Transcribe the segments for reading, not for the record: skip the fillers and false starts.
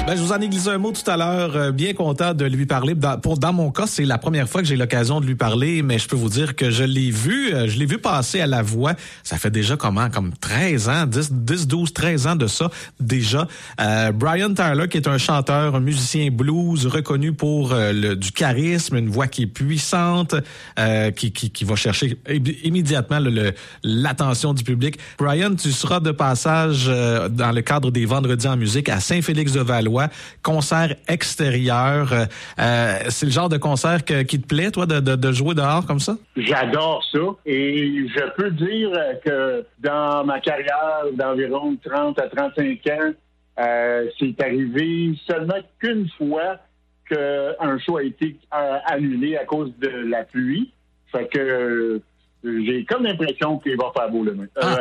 Ben, je vous en ai glissé un mot tout à l'heure. Bien content de lui parler. Dans mon cas, c'est la première fois que j'ai l'occasion de lui parler, mais je peux vous dire que je l'ai vu passer à la voix. Ça fait déjà comme 13 ans, 10, 12, 13 ans de ça déjà. Brian Tyler, qui est un chanteur, un musicien blues reconnu pour du charisme, une voix qui est puissante, qui va chercher immédiatement l'attention du public. Brian, tu seras de passage dans le cadre des Vendredis en musique à Saint-Félix-de-Valois. Concert extérieur. C'est le genre de concert qui te plaît, toi, de jouer dehors comme ça? J'adore ça. Et je peux dire que dans ma carrière d'environ 30 à 35 ans, c'est arrivé seulement qu'une fois qu'un show a été annulé à cause de la pluie. Fait que j'ai comme l'impression qu'il va faire beau demain.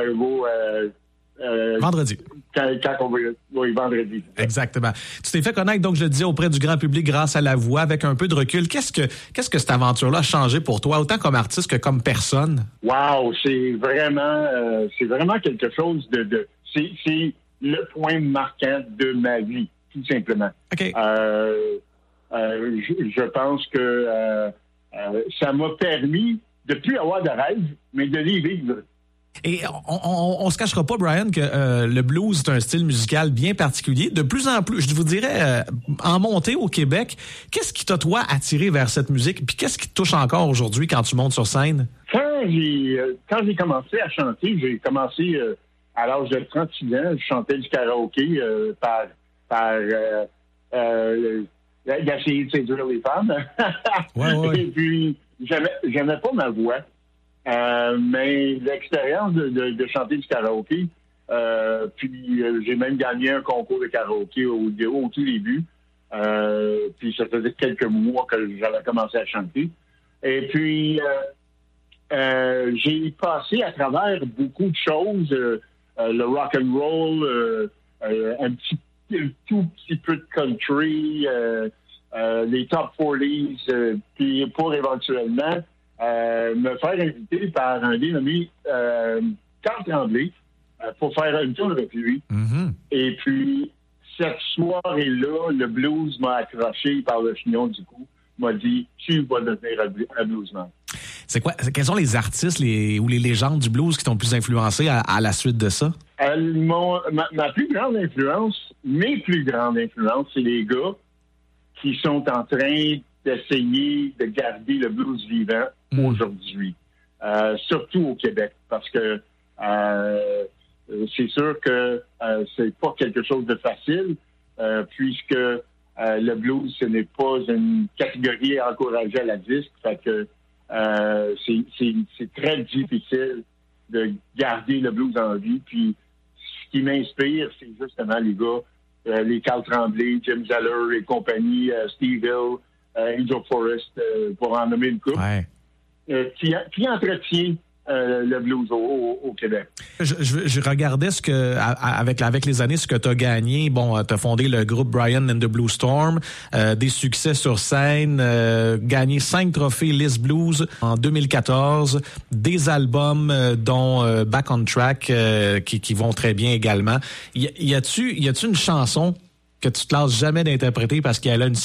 Vendredi. Oui, vendredi. Exactement. Tu t'es fait connaître, donc je le disais, auprès du grand public grâce à la voix, avec un peu de recul. Qu'est-ce que cette aventure-là a changé pour toi, autant comme artiste que comme personne? Wow, c'est vraiment quelque chose c'est le point marquant de ma vie, tout simplement. OK. Je pense que ça m'a permis de plus avoir de rêves, mais de les vivre. Et on se cachera pas, Brian, que le blues est un style musical bien particulier. De plus en plus, je vous dirais, en montée au Québec, qu'est-ce qui t'a, toi, attiré vers cette musique? Puis qu'est-ce qui te touche encore aujourd'hui quand tu montes sur scène? Quand j'ai commencé à chanter, j'ai commencé à l'âge de 36 ans. Je chantais du karaoké par d'essayer de séduire les femmes. Ouais. Et puis, j'aimais pas ma voix. Mais l'expérience de chanter du karaoké, puis j'ai même gagné un concours de karaoké au tout début. Puis ça faisait quelques mois que j'avais commencé à chanter. Et puis j'ai passé à travers beaucoup de choses, le rock and roll, tout petit peu de country, les top 40s, puis pour éventuellement me faire inviter par un dénommé Carl Tremblay pour faire une tour avec lui. Mm-hmm. Et puis, cette soirée-là, le blues m'a accroché par le chignon du cou, m'a dit « Tu vas devenir un bluesman ». C'est quoi? Quels sont les artistes ou les légendes du blues qui t'ont plus influencé à la suite de ça? Ma plus grande influence, mes plus grandes influences, c'est les gars qui sont en train d'essayer de garder le blues vivant aujourd'hui. Surtout au Québec, parce que c'est sûr que c'est pas quelque chose de facile, puisque le blues, ce n'est pas une catégorie encouragée à la disque. Fait que c'est très difficile de garder le blues en vie. Puis ce qui m'inspire, c'est justement les gars, les Carl Tremblay, Jim Zeller et compagnie, Steve Hill, Angel Forrest, pour en nommer une couple, qui entretient le blues au Québec. Je regardais avec les années, ce que tu as gagné. Bon, tu as fondé le groupe Brian and the Blue Storm, des succès sur scène, gagné 5 trophées List Blues en 2014, des albums dont Back on Track qui vont très bien également. Y a-tu une chanson que tu te lasses jamais d'interpréter parce qu'elle a une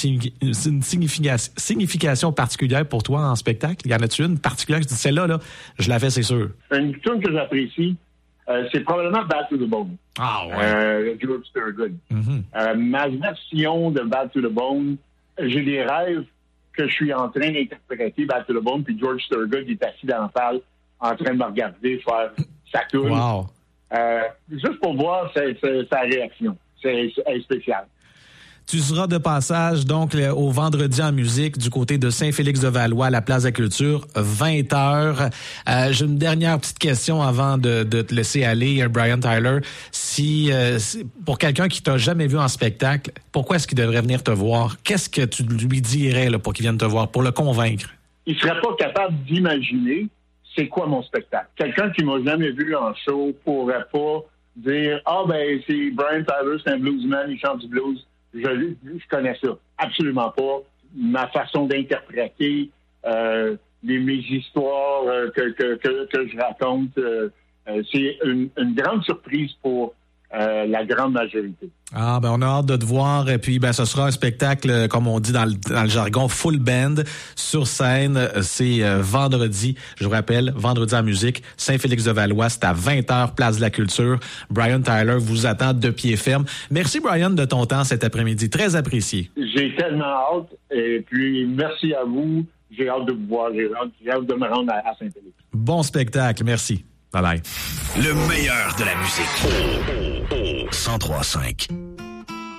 signification particulière pour toi en spectacle? Y en a-tu une particulière que tu dis, celle-là, je la fais, c'est sûr? Une tune que j'apprécie, c'est probablement Bad to the Bone. Ah ouais. George Thorogood. Mm-hmm. Ma version de Bad to the Bone, j'ai des rêves que je suis en train d'interpréter Bad to the Bone, puis George Thorogood est assis dans la salle en train de me regarder faire sa tune. Wow. Juste pour voir sa réaction. C'est spécial. Tu seras de passage, donc, au Vendredi en musique du côté de Saint-Félix-de-Valois, à la Place de la Culture, 20h. J'ai une dernière petite question avant de te laisser aller, Brian Tyler. Si pour quelqu'un qui t'a jamais vu en spectacle, pourquoi est-ce qu'il devrait venir te voir? Qu'est-ce que tu lui dirais là, pour qu'il vienne te voir, pour le convaincre? Il serait pas capable d'imaginer c'est quoi mon spectacle. Quelqu'un qui m'a jamais vu en show pourrait pas dire c'est Brian Tyler, c'est un bluesman, il chante du blues. Je connais ça. Absolument pas. Ma façon d'interpréter mes histoires que je raconte, c'est une grande surprise pour la grande majorité. Ah, ben on a hâte de te voir. Et puis, ben ce sera un spectacle, comme on dit dans le jargon, full band sur scène. C'est vendredi, je vous rappelle, vendredi en musique, Saint-Félix-de-Valois. C'est à 20h, Place de la Culture. Brian Tyler vous attend de pied ferme. Merci, Brian, de ton temps cet après-midi. Très apprécié. J'ai tellement hâte. Et puis, merci à vous. J'ai hâte de vous voir. J'ai hâte de me rendre à Saint-Félix. Bon spectacle. Merci. Bye bye. Le meilleur de la musique. 103.5.